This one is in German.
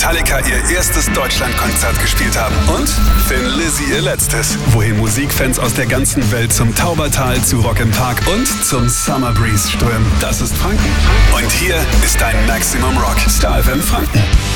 Metallica ihr erstes Deutschlandkonzert gespielt haben. Und Thin Lizzy ihr letztes. Wohin Musikfans aus der ganzen Welt zum Taubertal, zu Rock im Park und zum Summer Breeze strömen. Das ist Franken. Und hier ist dein Maximum Rock. Star FM Franken.